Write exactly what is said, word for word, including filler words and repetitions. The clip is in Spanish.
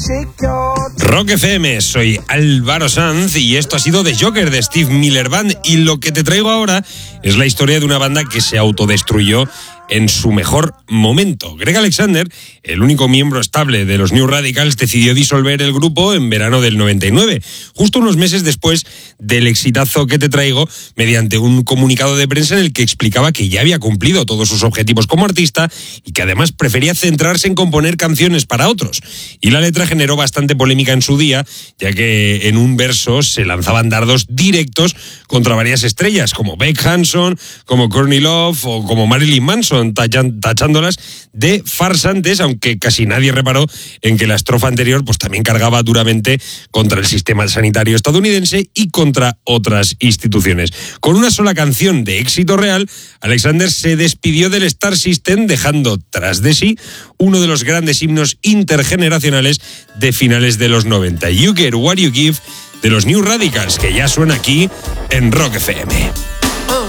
Rock F M, soy Álvaro Sanz y esto ha sido The Joker de Steve Miller Band, y lo que te traigo ahora es la historia de una banda que se autodestruyó en su mejor momento. Greg Alexander, el único miembro estable de los New Radicals, decidió disolver el grupo en verano del noventa y nueve, justo unos meses después del exitazo que te traigo, mediante un comunicado de prensa en el que explicaba que ya había cumplido todos sus objetivos como artista y que además prefería centrarse en componer canciones para otros. Y la letra generó bastante polémica en su día, ya que en un verso se lanzaban dardos directos contra varias estrellas, como Beck Hanson, como Courtney Love o como Marilyn Manson, tachándolas de farsantes, aunque casi nadie reparó en que la estrofa anterior pues también cargaba duramente contra el sistema sanitario estadounidense y contra otras instituciones. Con una sola canción de éxito real, Alexander se despidió del Star System, dejando tras de sí uno de los grandes himnos intergeneracionales de finales de los noventa. You Get What You Give, de los New Radicals, que ya suena aquí en Rock F M.